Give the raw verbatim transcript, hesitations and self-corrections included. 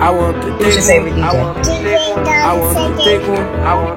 I want the What's your thick favorite one. I D J? want the thick one. I want the thick one. I want